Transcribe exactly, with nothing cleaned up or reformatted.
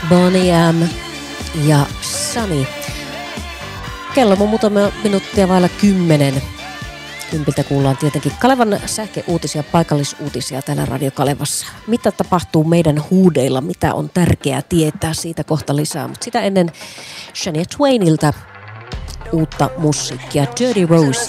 Boney M ja Sunny. Kello on muutama minuuttia vailla kymmenen. Kympiltä kuullaan tietenkin Kalevan sähköuutisia, paikallisuutisia täällä Radio Kalevassa. Mitä tapahtuu meidän huudeilla, mitä on tärkeää tietää, siitä kohta lisää. Mutta sitä ennen Shania Twainilta uutta musiikkia, Dirty Rose.